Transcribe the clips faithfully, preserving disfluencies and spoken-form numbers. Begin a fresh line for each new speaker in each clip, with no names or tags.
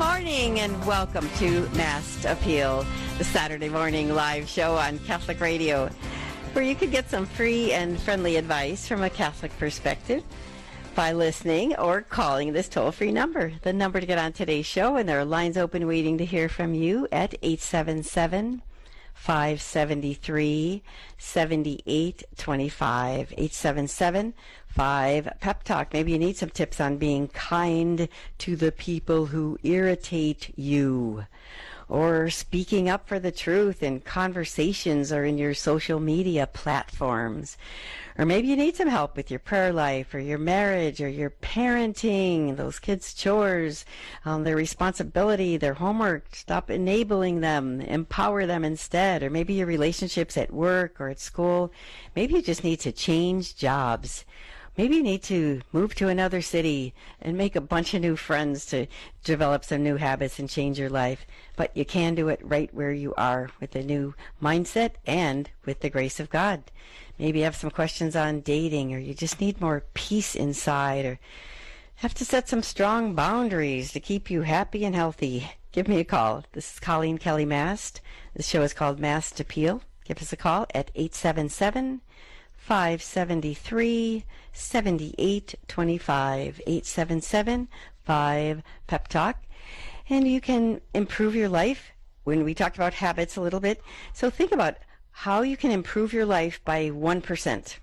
morning and welcome to Mast Appeal, the Saturday morning live show on Catholic Radio, where you can get some free and friendly advice from a Catholic perspective by listening or calling this toll-free number. The number to get on today's show, and there are lines open waiting to hear from you at eight seven seven, five seven three, seven eight two five, eight seven seven, five Pep Talk. Maybe you need some tips on being kind to the people who irritate you, or speaking up for the truth in conversations or in your social media platforms. Or maybe you need some help with your prayer life or your marriage or your parenting, those kids' chores, um, their responsibility, their homework. Stop enabling them, empower them instead. Or maybe your relationships at work or at school. Maybe you just need to change jobs. Maybe you need to move to another city and make a bunch of new friends to develop some new habits and change your life. But you can do it right where you are with a new mindset and with the grace of God. Maybe you have some questions on dating, or you just need more peace inside, or have to set some strong boundaries to keep you happy and healthy. Give me a call. This is Colleen Kelly Mast. This show is called Mast Appeal. Give us a call at eight seven seven, five seven three, seven eight two five, eight seven seven, five Pep Talk. And you can improve your life when we talked about habits a little bit. So think about how you can improve your life by one percent.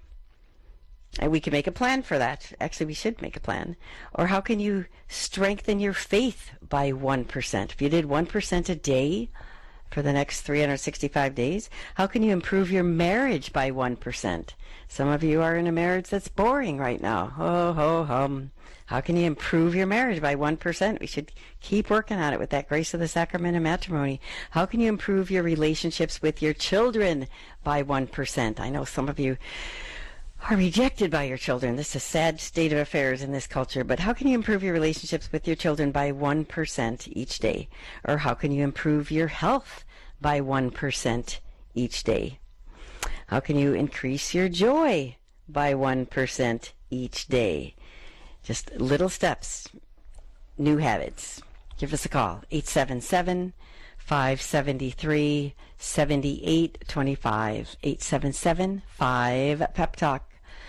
And we can make a plan for that. Actually, we should make a plan. Or how can you strengthen your faith by one percent? If you did one percent a day for the next three hundred sixty-five days, how can you improve your marriage by one percent? Some of you are in a marriage that's boring right now. Ho, ho, hum. How can you improve your marriage by one percent? We should keep working on it with that grace of the sacrament of matrimony. How can you improve your relationships with your children by one percent? I know some of you are rejected by your children. This is a sad state of affairs in this culture. But how can you improve your relationships with your children by one percent each day? Or how can you improve your health by one percent each day? How can you increase your joy by one percent each day? Just little steps, new habits. Give us a call, eight seven seven, five seven three, seven eight two five, eight seven seven, five Pep Talk.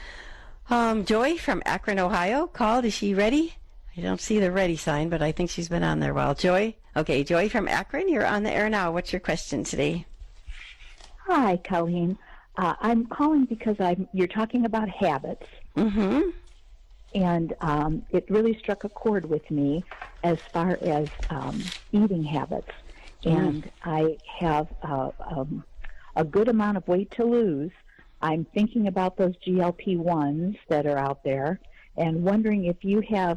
Um, Joy from Akron, Ohio called. Is she ready? I don't see the ready sign, but I think she's been on there a while. Joy? Okay, Joy from Akron, you're on the air now. What's your question today?
Hi, Colleen. Uh, I'm calling because I'm, you're talking about habits.
Mm-hmm.
And um, it really struck a chord with me as far as um, eating habits. Mm. And I have uh, um, a good amount of weight to lose. I'm thinking about those G L P ones that are out there and wondering if you have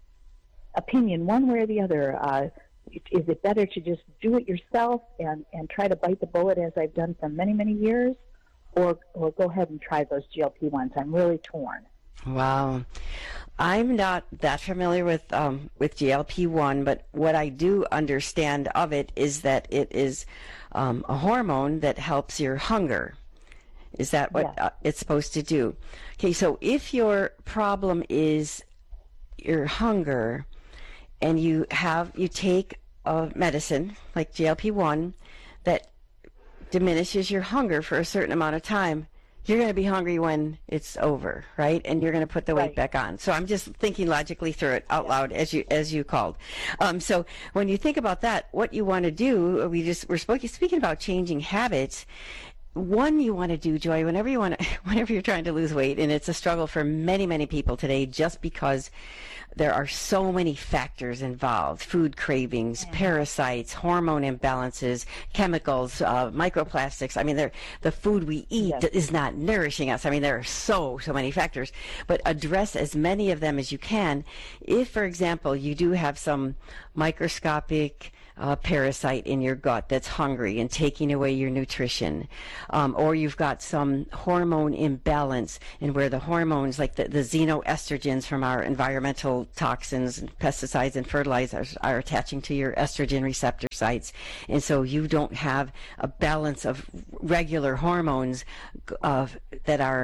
opinion one way or the other. Uh, is it better to just do it yourself and, and try to bite the bullet as I've done for many, many years, or, or go ahead and try those G L P ones? I'm really torn.
Wow. I'm not that familiar with um, with G L P one, but what I do understand of it is that it is um, a hormone that helps your hunger. Is that what
yeah.
uh, it's supposed to do? Okay, so if your problem is your hunger and you have you take a medicine like G L P one that diminishes your hunger for a certain amount of time, you're going to be hungry when it's over, right? And you're going to put the weight
right.
back on. So I'm just thinking logically through it out
yeah.
loud as you as you called. Um, so when you think about that, what you want to do, we just we're speaking speaking about changing habits. One you want to do, Joy, whenever you want to, whenever you're trying to lose weight, and it's a struggle for many, many people today, just because there are so many factors involved: food cravings, yeah. parasites, hormone imbalances, chemicals, uh, microplastics. I mean, the food we eat yes. is not nourishing us. I mean, there are so, so many factors. But address as many of them as you can. If, for example, you do have some microscopic Uh, parasite in your gut that's hungry and taking away your nutrition, um, or you've got some hormone imbalance, and where the hormones like the, the xenoestrogens from our environmental toxins and pesticides and fertilizers are attaching to your estrogen receptor sites, and so you don't have a balance of regular hormones uh, that are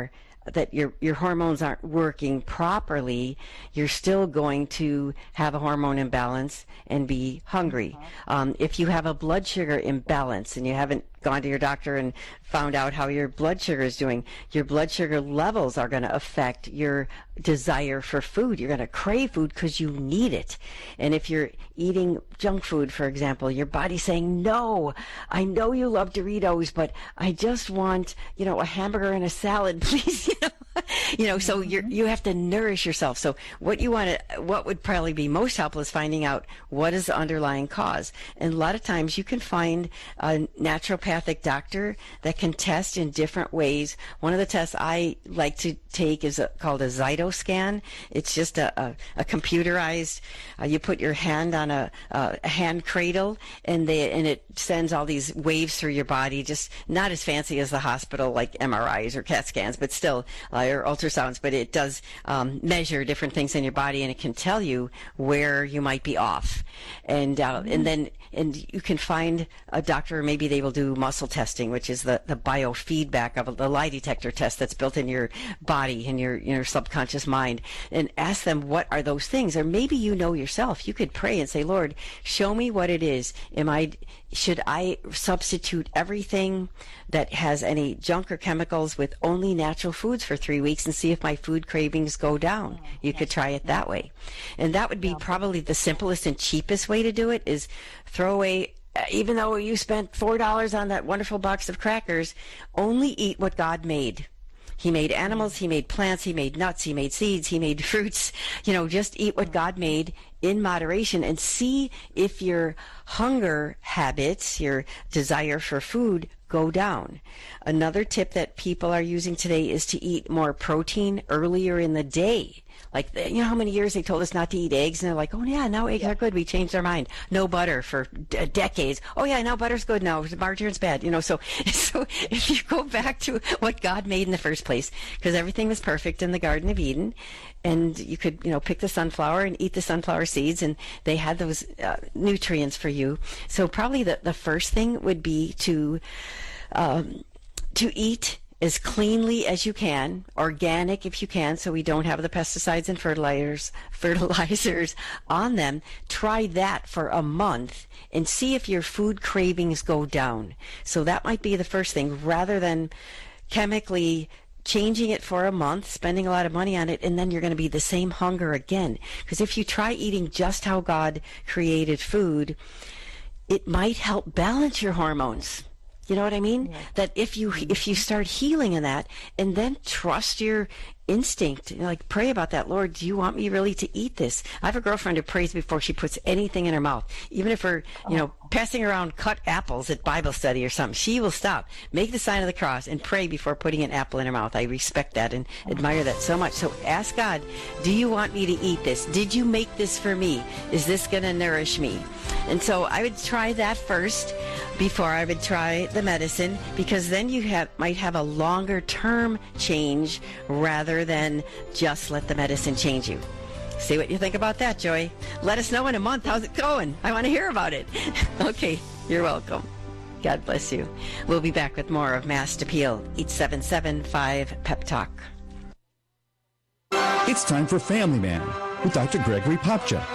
that your your hormones aren't working properly, you're still going to have a hormone imbalance and be hungry. Um, if you have a blood sugar imbalance and you haven't gone to your doctor and found out how your blood sugar is doing, your blood sugar levels are going to affect your desire for food. You're going to crave food because you need it. And if you're eating junk food, for example, your body's saying, no, I know you love Doritos, but I just want, you know, a hamburger and a salad, please. You know, you know, so you you have to nourish yourself. So what you want to, what would probably be most helpful is finding out what is the underlying cause. And a lot of times you can find a naturopathic doctor that can test in different ways. One of the tests I like to take is a, called a Zytoscan. It's just a, a, a computerized, uh, you put your hand on a, a hand cradle and they, and it sends all these waves through your body, just not as fancy as the hospital like M R Is or CAT scans, but still, uh, or ultrasounds, but it does um, measure different things in your body, and it can tell you where you might be off. And uh, mm-hmm. and then and you can find a doctor, maybe they will do muscle testing, which is the, the biofeedback of a, the lie detector test that's built in your body, in your, your subconscious mind, and ask them what are those things. Or maybe you know yourself. You could pray and say, Lord, show me what it is. Am I, should I substitute everything that has any junk or chemicals with only natural foods for three weeks and see if my food cravings go down? You could try it that way. And that would be probably the simplest and cheapest way to do it, is throw away, even though you spent four dollars on that wonderful box of crackers, only eat what God made. He made animals, he made plants, he made nuts, he made seeds, he made fruits. You know, just eat what God made in moderation and see if your hunger habits, your desire for food, go down. Another tip that people are using today is to eat more protein earlier in the day. Like, you know how many years they told us not to eat eggs, and they're like, oh, yeah, now eggs yeah. are good. We changed our mind. No butter for d- decades. Oh, yeah, now butter's good. No, margarine's bad. You know, so so if you go back to what God made in the first place, because everything was perfect in the Garden of Eden, and you could, you know, pick the sunflower and eat the sunflower seeds, and they had those uh, nutrients for you. So probably the, the first thing would be to um, to eat as cleanly as you can, organic if you can, so we don't have the pesticides and fertilizers fertilizers on them. Try that for a month and see if your food cravings go down. So that might be the first thing, rather than chemically changing it for a month, spending a lot of money on it, and then you're going to be the same hunger again. Because if you try eating just how God created food, it might help balance your hormones. You know what I mean? Yeah. That if you if you start healing in that, and then trust your instinct, like pray about that. Lord, do you want me really to eat this? I have a girlfriend who prays before she puts anything in her mouth, even if we're, you know, passing around cut apples at Bible study or something. She will stop, make the sign of the cross, and pray before putting an apple in her mouth. I respect that and admire that so much. So ask God, do you want me to eat this? Did you make this for me? Is this going to nourish me? And so I would try that first before I would try the medicine, because then you have might have a longer term change rather than just let the medicine change you. See what you think about that, Joy. Let us know in a month. How's it going? I want to hear about it. Okay, you're welcome. God bless you. We'll be back with more of Masked Appeal, eight seven seven five Pep Talk.
It's time for Family Man with Doctor Gregory Popcak.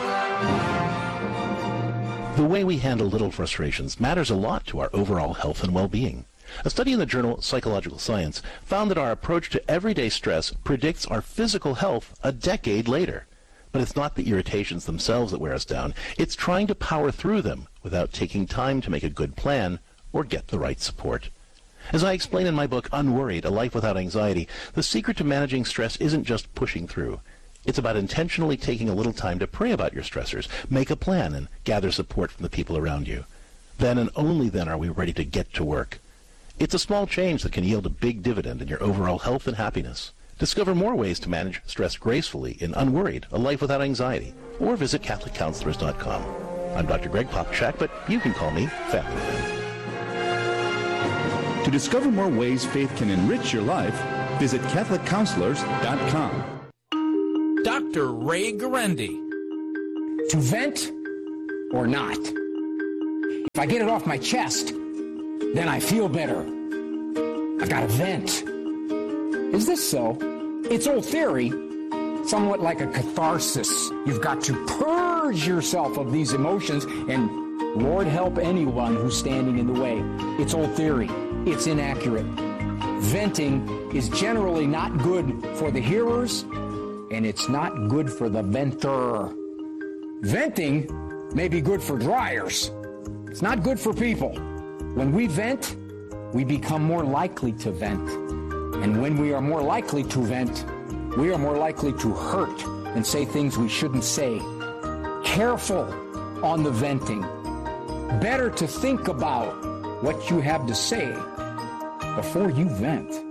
The way we handle little frustrations matters a lot to our overall health and well-being. A study in the journal Psychological Science found that our approach to everyday stress predicts our physical health a decade later. But it's not the irritations themselves that wear us down. It's trying to power through them without taking time to make a good plan or get the right support. As I explain in my book, Unworried, A Life Without Anxiety, the secret to managing stress isn't just pushing through. It's about intentionally taking a little time to pray about your stressors, make a plan, and gather support from the people around you. Then and only then are we ready to get to work. It's a small change that can yield a big dividend in your overall health and happiness. Discover more ways to manage stress gracefully in Unworried, A Life Without Anxiety, or visit Catholic Counselors dot com. I'm Doctor Greg Popcak, but you can call me Family Man.
To discover more ways faith can enrich your life, visit Catholic Counselors dot com.
Doctor Ray Guarendi.
To vent or not? If I get it off my chest, then I feel better. I've got to vent. Is this so? It's old theory, somewhat like a catharsis. You've got to purge yourself of these emotions, and Lord help anyone who's standing in the way. It's old theory. It's inaccurate. Venting is generally not good for the hearers, and it's not good for the venter. Venting may be good for dryers. It's not good for people. When we vent, we become more likely to vent. And when we are more likely to vent, we are more likely to hurt and say things we shouldn't say. Careful on the venting. Better to think about what you have to say before you vent.